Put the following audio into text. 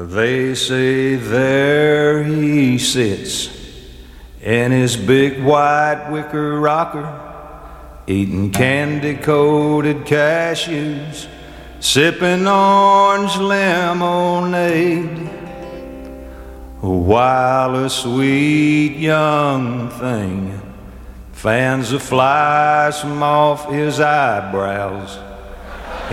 They say there he sits in his big white wicker rocker, eating candy-coated cashews, sipping orange lemonade, while a sweet young thing fans the flies from off his eyebrows